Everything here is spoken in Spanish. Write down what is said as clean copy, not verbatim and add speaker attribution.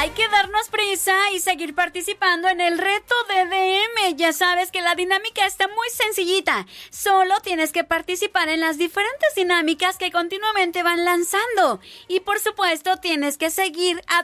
Speaker 1: Hay que darnos prisa y seguir participando en el reto de DM. Ya sabes que la dinámica está muy sencillita. Solo tienes que participar en las diferentes dinámicas que continuamente van lanzando. Y por supuesto tienes que seguir a